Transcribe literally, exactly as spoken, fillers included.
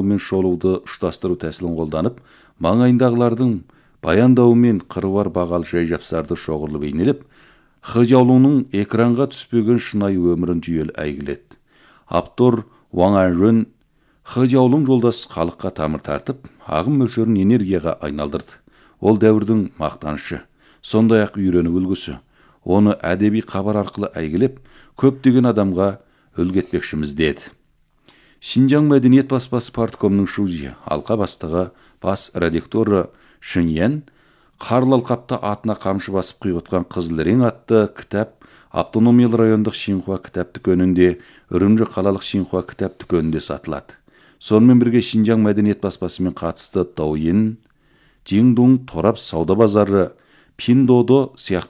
мен шолуды ұштастыру тәсілін қолданып, маңайындағылардың баяндауы мен қыруар бағалы жай-жапсарды шоғырлы бейнелеп, Хыжаулыңның экранға түспеген шынайы өмірін жүйелі әйгіледі. Автор Ваң Анжун Хыжаулың жолдас халыққа тамыр тартып, ағым мөлшерін энергияға айналдырды. Ол дәуірдің мақтанышы, сондай-ақ үйреніп үлгісі. Оны әдеби хабар арқылы әйгілеп, көптеген адамға үлгі етпекшіміз деді. Шинжаң мәдениет баспасы парткомның шужи, алқа бастығы, бас редакторы Шиньян қарлы алқапта атына қамшы басып құйғытқан қызыл рең атты кітап автономиялы райондық Шинхуа кітап дүкенінде, Үрімжі қалалық Шинхуа кітап дүкенінде сатылады. Сонымен бірге Шинжаң мәдениет баспасымен қатысты Дауин, Жиңдун торап сауда базары, Пиндодо сияқты